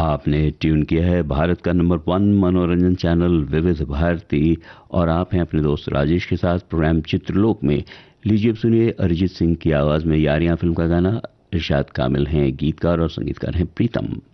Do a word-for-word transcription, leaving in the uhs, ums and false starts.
आपने ट्यून किया है भारत का नंबर वन मनोरंजन चैनल विविध भारती और आप हैं अपने दोस्त राजेश के साथ प्रोग्राम चित्रलोक में। लीजिए अब सुनिए अरिजीत सिंह की आवाज में यारियां फिल्म का गाना। इरशाद कामिल हैं गीतकार और संगीतकार हैं प्रीतम।